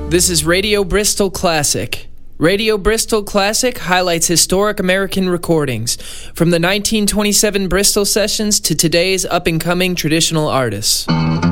This is Radio Bristol Classic. Radio Bristol Classic highlights historic American recordings, from the 1927 Bristol sessions to today's up-and-coming traditional artists.